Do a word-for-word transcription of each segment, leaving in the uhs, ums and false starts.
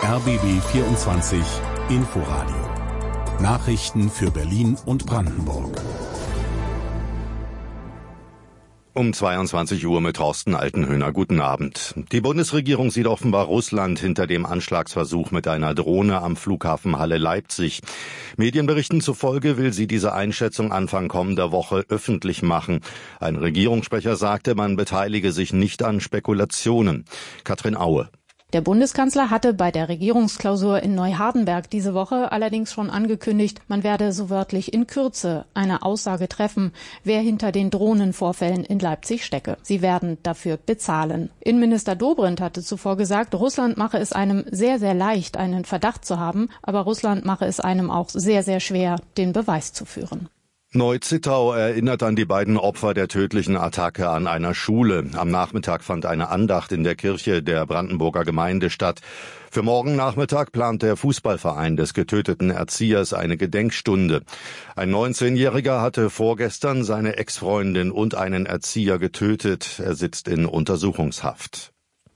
R B B vierundzwanzig Inforadio. Nachrichten für Berlin und Brandenburg. Um zweiundzwanzig Uhr mit Thorsten Altenhöhner. Guten Abend. Die Bundesregierung sieht offenbar Russland hinter dem Anschlagsversuch mit einer Drohne am Flughafen Halle-Leipzig. Medienberichten zufolge will sie diese Einschätzung Anfang kommender Woche öffentlich machen. Ein Regierungssprecher sagte, man beteilige sich nicht an Spekulationen. Katrin Aue. Der Bundeskanzler hatte bei der Regierungsklausur in Neuhardenberg diese Woche allerdings schon angekündigt, man werde so wörtlich in Kürze eine Aussage treffen, wer hinter den Drohnenvorfällen in Leipzig stecke. Sie werden dafür bezahlen. Innenminister Dobrindt hatte zuvor gesagt, Russland mache es einem sehr, sehr leicht, einen Verdacht zu haben, aber Russland mache es einem auch sehr, sehr schwer, den Beweis zu führen. Neu-Zittau erinnert an die beiden Opfer der tödlichen Attacke an einer Schule. Am Nachmittag fand eine Andacht in der Kirche der Brandenburger Gemeinde statt. Für morgen Nachmittag plant der Fußballverein des getöteten Erziehers eine Gedenkstunde. Ein neunzehnjähriger hatte vorgestern seine Ex-Freundin und einen Erzieher getötet. Er sitzt in Untersuchungshaft.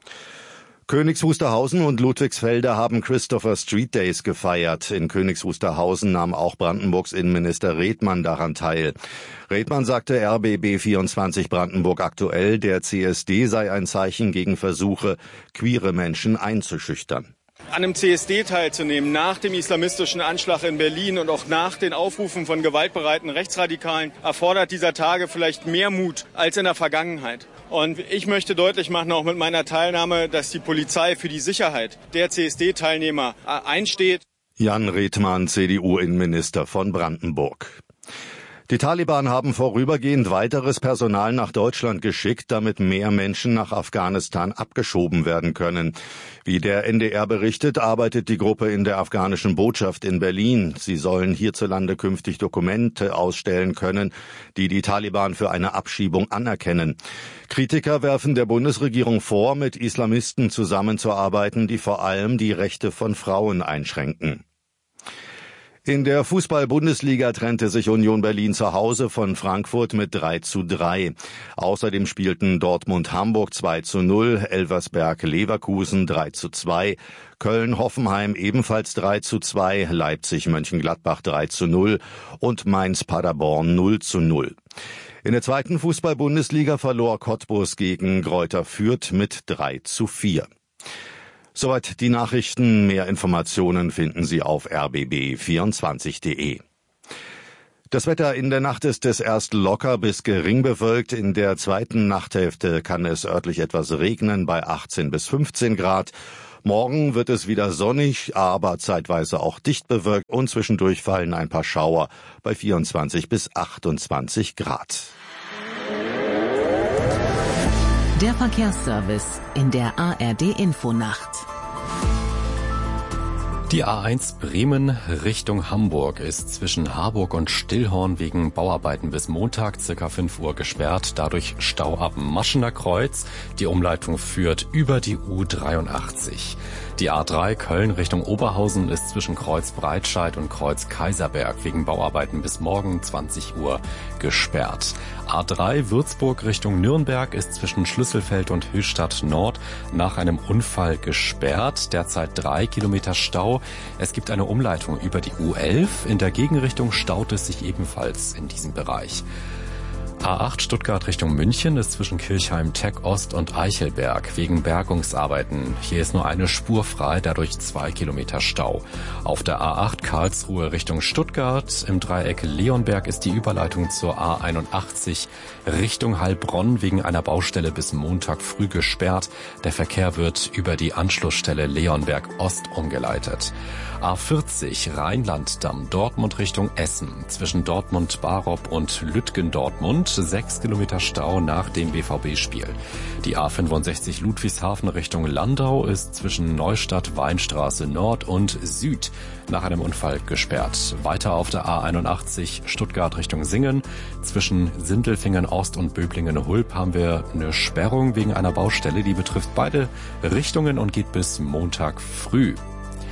Königs Wusterhausen und Ludwigsfelde haben Christopher Street Days gefeiert. In Königs Wusterhausen nahm auch Brandenburgs Innenminister Redmann daran teil. Redmann sagte R B B vierundzwanzig Brandenburg aktuell, der C S D sei ein Zeichen gegen Versuche, queere Menschen einzuschüchtern. An einem C S D teilzunehmen nach dem islamistischen Anschlag in Berlin und auch nach den Aufrufen von gewaltbereiten Rechtsradikalen erfordert dieser Tage vielleicht mehr Mut als in der Vergangenheit. Und ich möchte deutlich machen, auch mit meiner Teilnahme, dass die Polizei für die Sicherheit der C S D-Teilnehmer einsteht. Jan Redmann, C D U-Innenminister von Brandenburg. Die Taliban haben vorübergehend weiteres Personal nach Deutschland geschickt, damit mehr Menschen nach Afghanistan abgeschoben werden können. Wie der N D R berichtet, arbeitet die Gruppe in der afghanischen Botschaft in Berlin. Sie sollen hierzulande künftig Dokumente ausstellen können, die die Taliban für eine Abschiebung anerkennen. Kritiker werfen der Bundesregierung vor, mit Islamisten zusammenzuarbeiten, die vor allem die Rechte von Frauen einschränken. In der Fußball-Bundesliga trennte sich Union Berlin zu Hause von Frankfurt mit drei zu drei. Außerdem spielten Dortmund-Hamburg zwei zu null, Elversberg-Leverkusen drei zu zwei, Köln-Hoffenheim ebenfalls drei zu zwei, Leipzig-Mönchengladbach drei zu null und Mainz-Paderborn null zu null. In der zweiten Fußball-Bundesliga verlor Cottbus gegen Greuther Fürth mit drei zu vier. Soweit die Nachrichten. Mehr Informationen finden Sie auf r b b vierundzwanzig punkt de. Das Wetter in der Nacht ist es erst locker bis gering bewölkt. In der zweiten Nachthälfte kann es örtlich etwas regnen bei achtzehn bis fünfzehn Grad. Morgen wird es wieder sonnig, aber zeitweise auch dicht bewölkt und zwischendurch fallen ein paar Schauer bei vierundzwanzig bis achtundzwanzig Grad. Der Verkehrsservice in der A R D-Infonacht. Die A eins Bremen Richtung Hamburg ist zwischen Harburg und Stillhorn wegen Bauarbeiten bis Montag circa fünf Uhr gesperrt. Dadurch Stau ab Maschener Kreuz. Die Umleitung führt über die U dreiundachtzig. Die A drei Köln Richtung Oberhausen ist zwischen Kreuz Breitscheid und Kreuz Kaiserberg wegen Bauarbeiten bis morgen zwanzig Uhr gesperrt. A drei Würzburg Richtung Nürnberg ist zwischen Schlüsselfeld und Höchstadt Nord nach einem Unfall gesperrt. Derzeit drei Kilometer Stau. Es gibt eine Umleitung über die U elf. In der Gegenrichtung staut es sich ebenfalls in diesem Bereich. A acht Stuttgart Richtung München ist zwischen Kirchheim Tech Ost und Eichelberg wegen Bergungsarbeiten. Hier ist nur eine Spur frei, dadurch zwei Kilometer Stau. Auf der A acht Karlsruhe Richtung Stuttgart im Dreieck Leonberg ist die Überleitung zur A einundachtzig Richtung Heilbronn wegen einer Baustelle bis Montag früh gesperrt. Der Verkehr wird über die Anschlussstelle Leonberg Ost umgeleitet. A vierzig Rheinlanddamm Dortmund Richtung Essen zwischen Dortmund-Barob und Lütgendortmund sechs Kilometer Stau nach dem B V B-Spiel. Die A fünfundsechzig Ludwigshafen Richtung Landau ist zwischen Neustadt Weinstraße Nord und Süd nach einem Unfall gesperrt. Weiter auf der A einundachtzig Stuttgart Richtung Singen zwischen Sindelfingen Ost und Böblingen-Hulb haben wir eine Sperrung wegen einer Baustelle, die betrifft beide Richtungen und geht bis Montag früh.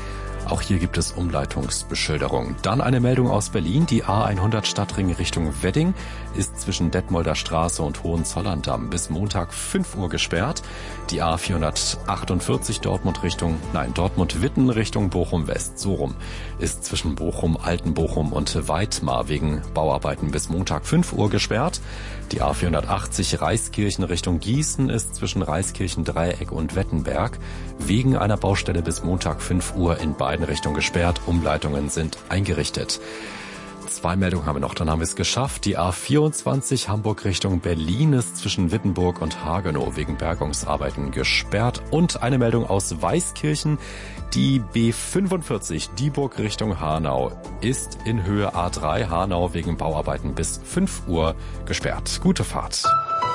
Auch hier gibt es Umleitungsbeschilderung. Dann eine Meldung aus Berlin. Die A hundert Stadtring Richtung Wedding ist zwischen Detmolder Straße und Hohenzollern-Damm bis Montag fünf Uhr gesperrt. Die A vierhundertachtundvierzig Dortmund Richtung, nein, Dortmund-Witten Richtung Bochum-West, so rum, ist zwischen Bochum, Altenbochum und Weidmar wegen Bauarbeiten bis Montag fünf Uhr gesperrt. Die A vierhundertachtzig Reiskirchen Richtung Gießen ist zwischen Reiskirchen-Dreieck und Wettenberg wegen einer Baustelle bis Montag fünf Uhr in beiden Richtungen gesperrt. Umleitungen sind eingerichtet. Zwei Meldungen haben wir noch, dann haben wir es geschafft. Die A vierundzwanzig Hamburg Richtung Berlin ist zwischen Wittenburg und Hagenow wegen Bergungsarbeiten gesperrt. Und eine Meldung aus Weißkirchen. Die B fünfundvierzig Dieburg Richtung Hanau ist in Höhe A drei Hanau wegen Bauarbeiten bis fünf Uhr gesperrt. Gute Fahrt.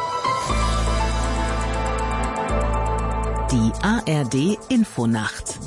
Die A R D Infonacht.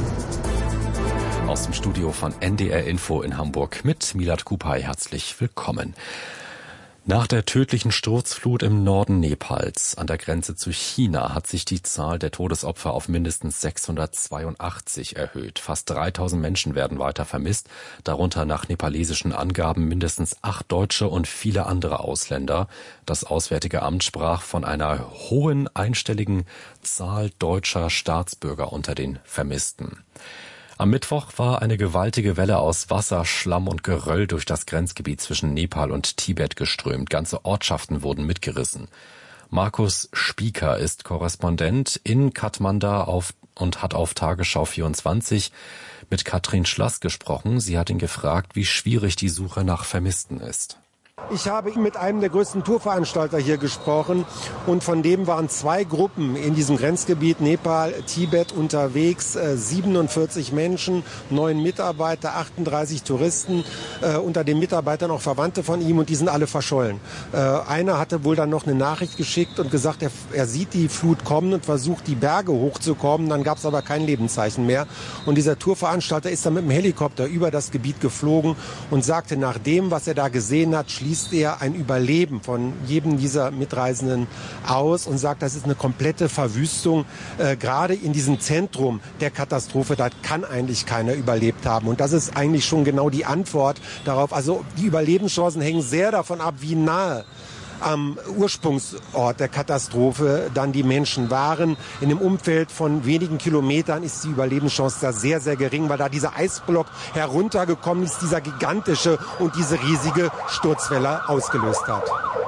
Aus dem Studio von N D R Info in Hamburg mit Milad Kupay. Herzlich willkommen. Nach der tödlichen Sturzflut im Norden Nepals an der Grenze zu China hat sich die Zahl der Todesopfer auf mindestens sechshundertzweiundachtzig erhöht. Fast dreitausend Menschen werden weiter vermisst, darunter nach nepalesischen Angaben mindestens acht Deutsche und viele andere Ausländer. Das Auswärtige Amt sprach von einer hohen einstelligen Zahl deutscher Staatsbürger unter den Vermissten. Am Mittwoch war eine gewaltige Welle aus Wasser, Schlamm und Geröll durch das Grenzgebiet zwischen Nepal und Tibet geströmt. Ganze Ortschaften wurden mitgerissen. Markus Spieker ist Korrespondent in Kathmandu auf und hat auf Tagesschau vierundzwanzig mit Katrin Schlass gesprochen. Sie hat ihn gefragt, wie schwierig die Suche nach Vermissten ist. Ich habe mit einem der größten Tourveranstalter hier gesprochen und von dem waren zwei Gruppen in diesem Grenzgebiet Nepal-Tibet unterwegs. Äh, siebenundvierzig Menschen, neun Mitarbeiter, achtunddreißig Touristen, äh, unter den Mitarbeitern auch Verwandte von ihm und die sind alle verschollen. Äh, einer hatte wohl dann noch eine Nachricht geschickt und gesagt, er, er sieht die Flut kommen und versucht die Berge hochzukommen. Dann gab es aber kein Lebenszeichen mehr. Und dieser Tourveranstalter ist dann mit dem Helikopter über das Gebiet geflogen und sagte, nach dem, was er da gesehen hat, schließt er ein Überleben von jedem dieser Mitreisenden aus und sagt, das ist eine komplette Verwüstung. Äh, gerade in diesem Zentrum der Katastrophe, da kann eigentlich keiner überlebt haben. Und das ist eigentlich schon genau die Antwort darauf. Also die Überlebenschancen hängen sehr davon ab, wie nahe am Ursprungsort der Katastrophe dann die Menschen waren. In dem Umfeld von wenigen Kilometern ist die Überlebenschance da sehr, sehr gering, weil da dieser Eisblock heruntergekommen ist, dieser gigantische und diese riesige Sturzwelle ausgelöst hat.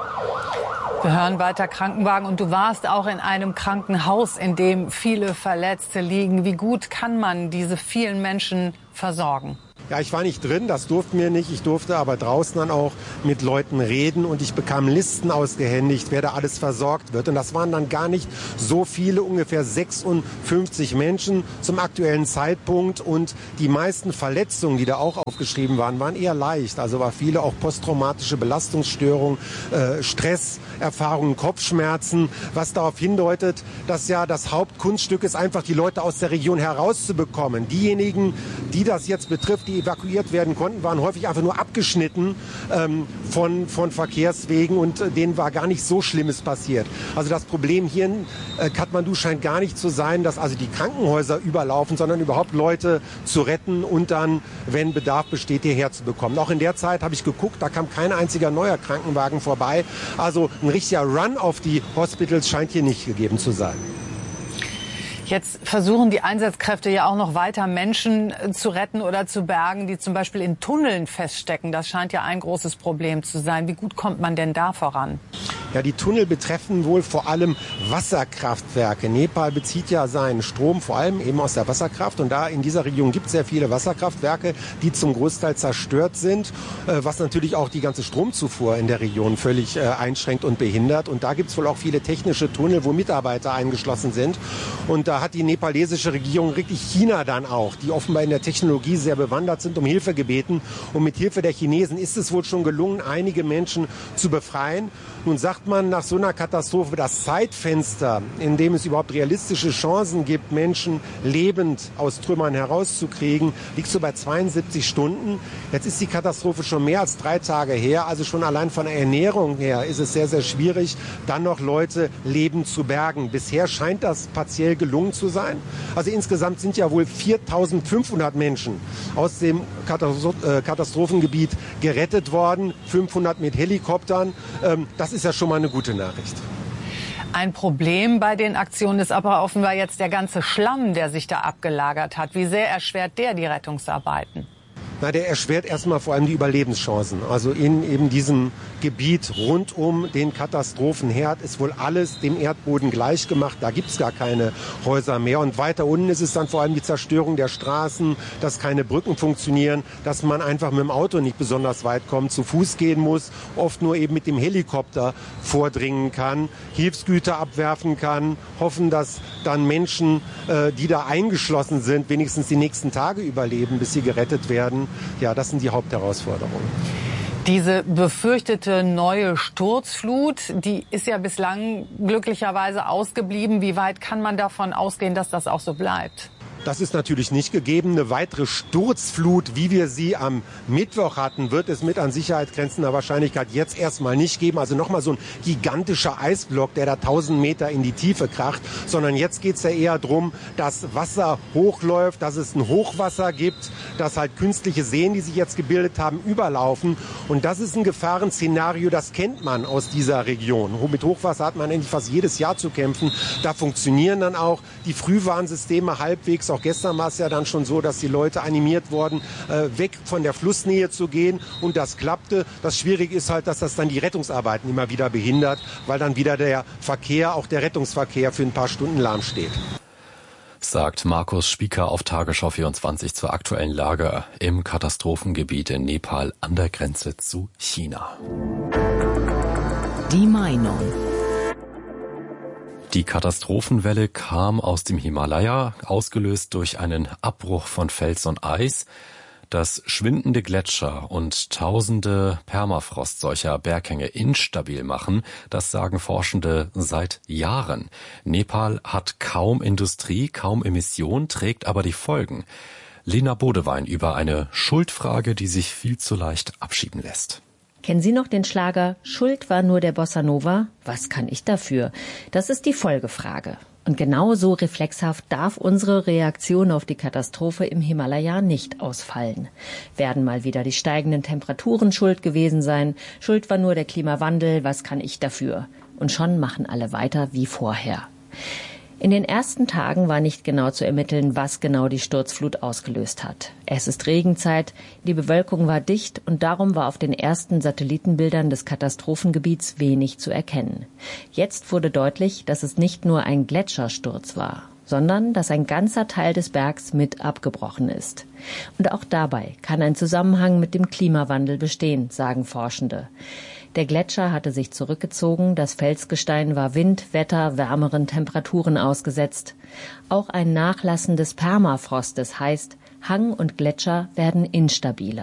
Wir hören weiter Krankenwagen und du warst auch in einem Krankenhaus, in dem viele Verletzte liegen. Wie gut kann man diese vielen Menschen versorgen? Ja, ich war nicht drin, das durften wir nicht. Ich durfte aber draußen dann auch mit Leuten reden und ich bekam Listen ausgehändigt, wer da alles versorgt wird. Und das waren dann gar nicht so viele, ungefähr sechsundfünfzig Menschen zum aktuellen Zeitpunkt. Und die meisten Verletzungen, die da auch aufgeschrieben waren, waren eher leicht. Also war viele auch posttraumatische Belastungsstörungen, äh, Stresserfahrungen, Kopfschmerzen, was darauf hindeutet, dass ja das Hauptkunststück ist, einfach die Leute aus der Region herauszubekommen. Diejenigen, die das jetzt betrifft, die evakuiert werden konnten, waren häufig einfach nur abgeschnitten ähm, von, von Verkehrswegen und äh, denen war gar nicht so Schlimmes passiert. Also das Problem hier in äh, Kathmandu scheint gar nicht zu sein, dass also die Krankenhäuser überlaufen, sondern überhaupt Leute zu retten und dann, wenn Bedarf besteht, hierher zu bekommen. Auch in der Zeit habe ich geguckt, da kam kein einziger neuer Krankenwagen vorbei. Also ein richtiger Run auf die Hospitals scheint hier nicht gegeben zu sein. Jetzt versuchen die Einsatzkräfte ja auch noch weiter Menschen zu retten oder zu bergen, die zum Beispiel in Tunneln feststecken. Das scheint ja ein großes Problem zu sein. Wie gut kommt man denn da voran? Ja, die Tunnel betreffen wohl vor allem Wasserkraftwerke. Nepal bezieht ja seinen Strom vor allem eben aus der Wasserkraft. Und da in dieser Region gibt es sehr viele Wasserkraftwerke, die zum Großteil zerstört sind, was natürlich auch die ganze Stromzufuhr in der Region völlig einschränkt und behindert. Und da gibt es wohl auch viele technische Tunnel, wo Mitarbeiter eingeschlossen sind. Und da hat die nepalesische Regierung wirklich China dann auch, die offenbar in der Technologie sehr bewandert sind, um Hilfe gebeten. Und mit Hilfe der Chinesen ist es wohl schon gelungen, einige Menschen zu befreien. Nun sagt man nach so einer Katastrophe, das Zeitfenster, in dem es überhaupt realistische Chancen gibt, Menschen lebend aus Trümmern herauszukriegen, liegt so bei zweiundsiebzig Stunden. Jetzt ist die Katastrophe schon mehr als drei Tage her. Also schon allein von der Ernährung her ist es sehr, sehr schwierig, dann noch Leute lebend zu bergen. Bisher scheint das partiell gelungen gedrungen zu sein. Also insgesamt sind ja wohl viertausendfünfhundert Menschen aus dem Katastrophengebiet gerettet worden, fünfhundert mit Helikoptern. Das ist ja schon mal eine gute Nachricht. Ein Problem bei den Aktionen ist aber offenbar jetzt der ganze Schlamm, der sich da abgelagert hat. Wie sehr erschwert der die Rettungsarbeiten? Na, der erschwert erstmal vor allem die Überlebenschancen. Also in eben diesem Gebiet rund um den Katastrophenherd ist wohl alles dem Erdboden gleich gemacht. Da gibt's gar keine Häuser mehr. Und weiter unten ist es dann vor allem die Zerstörung der Straßen, dass keine Brücken funktionieren, dass man einfach mit dem Auto nicht besonders weit kommt, zu Fuß gehen muss, oft nur eben mit dem Helikopter vordringen kann, Hilfsgüter abwerfen kann, hoffen, dass dann Menschen, äh, die da eingeschlossen sind, wenigstens die nächsten Tage überleben, bis sie gerettet werden. Ja, das sind die Hauptherausforderungen. Diese befürchtete neue Sturzflut, die ist ja bislang glücklicherweise ausgeblieben. Wie weit kann man davon ausgehen, dass das auch so bleibt? Das ist natürlich nicht gegeben. Eine weitere Sturzflut, wie wir sie am Mittwoch hatten, wird es mit an Sicherheit grenzender Wahrscheinlichkeit jetzt erstmal nicht geben. Also nochmal so ein gigantischer Eisblock, der da tausend Meter in die Tiefe kracht. Sondern jetzt geht es ja eher darum, dass Wasser hochläuft, dass es ein Hochwasser gibt, dass halt künstliche Seen, die sich jetzt gebildet haben, überlaufen. Und das ist ein Gefahrenszenario, das kennt man aus dieser Region. Mit Hochwasser hat man eigentlich fast jedes Jahr zu kämpfen. Da funktionieren dann auch die Frühwarnsysteme halbwegs. Auch gestern war es ja dann schon so, dass die Leute animiert wurden, äh, weg von der Flussnähe zu gehen. Und das klappte. Das Schwierige ist halt, dass das dann die Rettungsarbeiten immer wieder behindert, weil dann wieder der Verkehr, auch der Rettungsverkehr, für ein paar Stunden lahmsteht. Sagt Markus Spieker auf Tagesschau vierundzwanzig zur aktuellen Lage im Katastrophengebiet in Nepal an der Grenze zu China. Die Meinung. Die Katastrophenwelle kam aus dem Himalaya, ausgelöst durch einen Abbruch von Fels und Eis, das schwindende Gletscher und tausende Permafrost solcher Berghänge instabil machen. Das sagen Forschende seit Jahren. Nepal hat kaum Industrie, kaum Emission, trägt aber die Folgen. Lena Bodewein über eine Schuldfrage, die sich viel zu leicht abschieben lässt. Kennen Sie noch den Schlager "Schuld war nur der Bossa Nova"? Was kann ich dafür? Das ist die Folgefrage. Und genau so reflexhaft darf unsere Reaktion auf die Katastrophe im Himalaya nicht ausfallen. Werden mal wieder die steigenden Temperaturen schuld gewesen sein? Schuld war nur der Klimawandel, was kann ich dafür? Und schon machen alle weiter wie vorher. In den ersten Tagen war nicht genau zu ermitteln, was genau die Sturzflut ausgelöst hat. Es ist Regenzeit, die Bewölkung war dicht und darum war auf den ersten Satellitenbildern des Katastrophengebiets wenig zu erkennen. Jetzt wurde deutlich, dass es nicht nur ein Gletschersturz war, sondern dass ein ganzer Teil des Bergs mit abgebrochen ist. Und auch dabei kann ein Zusammenhang mit dem Klimawandel bestehen, sagen Forschende. Der Gletscher hatte sich zurückgezogen, das Felsgestein war Wind, Wetter, wärmeren Temperaturen ausgesetzt. Auch ein Nachlassen des Permafrostes heißt, Hang und Gletscher werden instabiler.